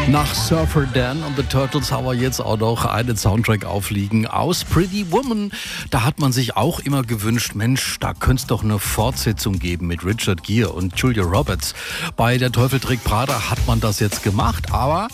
Nach Surfer Dan und The Turtles haben wir jetzt auch noch einen Soundtrack aufliegen aus Pretty Woman. Da hat man sich auch immer gewünscht, Mensch, da könnte es doch eine Fortsetzung geben mit Richard Gere und Julia Roberts. Bei Der Teufel trägt Prada hat man das jetzt gemacht, aber